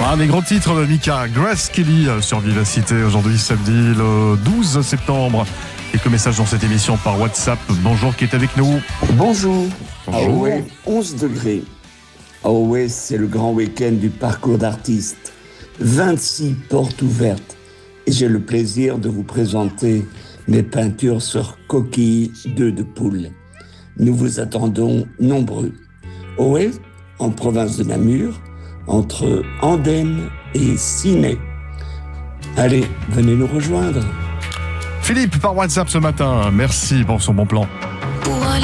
Un des gros titres de Mika, Grace Kelly sur Vivacité, aujourd'hui samedi le 12 septembre. Quelques messages dans cette émission par WhatsApp. Bonjour, qui est avec nous? Bonjour. Bonjour. Ouais, 11 degrés. Ouais, c'est le grand week-end du parcours d'artistes. 26 portes ouvertes. Et j'ai le plaisir de vous présenter mes peintures sur coquilles d'œufs de poule. Nous vous attendons nombreux. Ouais, en province de Namur, entre Andenne et Ciney. Allez, venez nous rejoindre. Philippe par WhatsApp ce matin. Merci pour son bon plan.